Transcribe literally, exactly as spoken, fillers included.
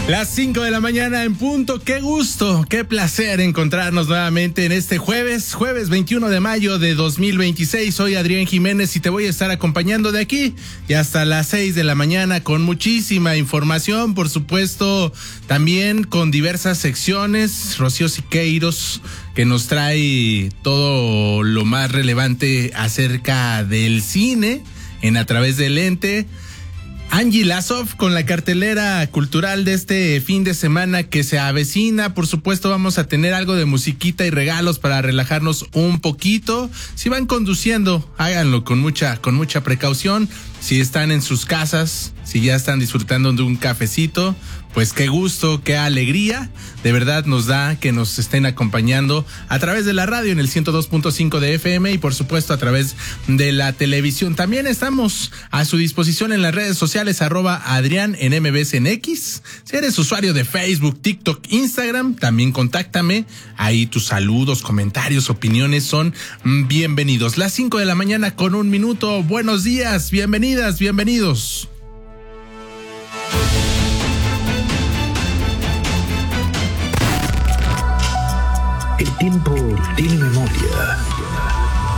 Las cinco de la mañana en punto. Qué gusto, qué placer encontrarnos nuevamente en este jueves, jueves veintiuno de mayo de dos mil veintiséis. Soy Adrián Jiménez y te voy a estar acompañando de aquí y hasta las seis de la mañana con muchísima información, por supuesto, también con diversas secciones. Rocío Siqueiros, que nos trae todo lo más relevante acerca del cine en A Través del Lente. Angie Lasov con la cartelera cultural de este fin de semana que se avecina. Por supuesto, vamos a tener algo de musiquita y regalos para relajarnos un poquito. Si van conduciendo, háganlo con mucha, con mucha precaución. Si están en sus casas, si ya están disfrutando de un cafecito, pues qué gusto, qué alegría. De verdad nos da que nos estén acompañando a través de la radio en el ciento dos punto cinco de F M y por supuesto a través de la televisión. También estamos a su disposición en las redes sociales, arroba Adrián en M B S en X. Si eres usuario de Facebook, TikTok, Instagram, también contáctame. Ahí tus saludos, comentarios, opiniones son bienvenidos. Las cinco de la mañana con un minuto. Buenos días, bienvenidas, bienvenidos. El tiempo tiene memoria